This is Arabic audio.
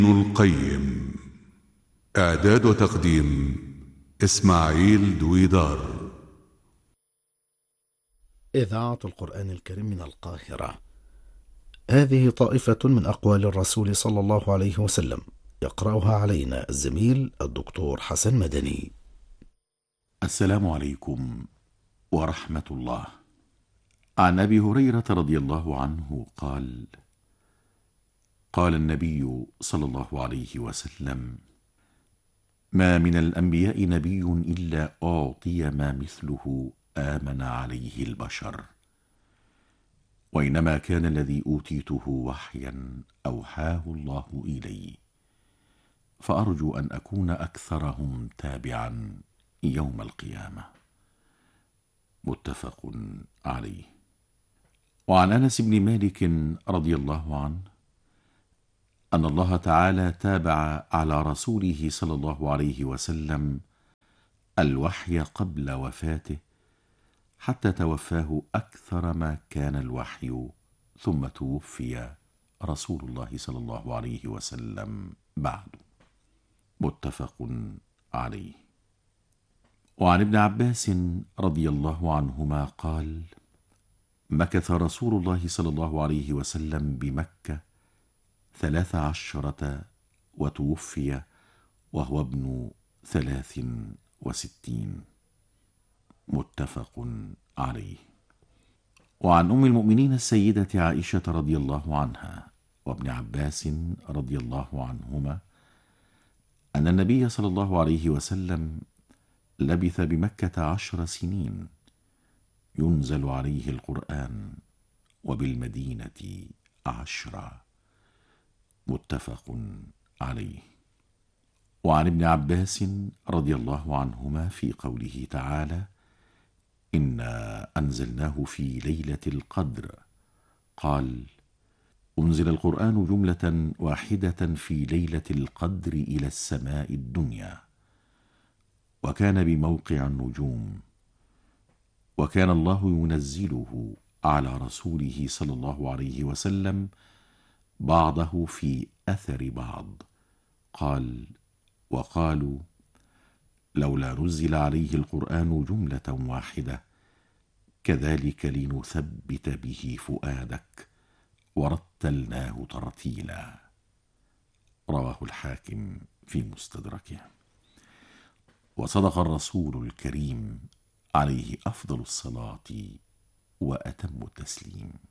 ابن القيم. إعداد وتقديم إسماعيل دويدار. إذاعة القرآن الكريم من القاهرة. هذه طائفة من أقوال الرسول صلى الله عليه وسلم، يقرأها علينا الزميل الدكتور حسن مدني. السلام عليكم ورحمة الله. عن أبي هريرة رضي الله عنه قال: قال النبي صلى الله عليه وسلم: ما من الأنبياء نبي إلا أعطي ما مثله آمن عليه البشر، وإنما كان الذي أوتيته وحيا أوحاه الله إلي، فأرجو أن أكون أكثرهم تابعا يوم القيامة. متفق عليه. وعن أنس بن مالك رضي الله عنه أن الله تعالى تابع على رسوله صلى الله عليه وسلم الوحي قبل وفاته حتى توفاه أكثر ما كان الوحي، ثم توفي رسول الله صلى الله عليه وسلم بعد. متفق عليه. وعن ابن عباس رضي الله عنهما قال: مكث رسول الله صلى الله عليه وسلم بمكة 13 وتوفي وهو ابن 63. متفق عليه. وعن أم المؤمنين السيدة عائشة رضي الله عنها وابن عباس رضي الله عنهما أن النبي صلى الله عليه وسلم لبث بمكة 10 سنين ينزل عليه القرآن، وبالمدينة 10. متفق عليه. وعن ابن عباس رضي الله عنهما في قوله تعالى: إنا أنزلناه في ليلة القدر، قال: أنزل القرآن جملة واحدة في ليلة القدر إلى السماء الدنيا، وكان بموقع النجوم، وكان الله ينزله على رسوله صلى الله عليه وسلم بعضه في أثر بعض. قال: وقالوا لولا نزل عليه القرآن جملة واحدة كذلك لنثبت به فؤادك ورتلناه ترتيلا. رواه الحاكم في مستدركه. وصدق الرسول الكريم عليه أفضل الصلاة وأتم التسليم.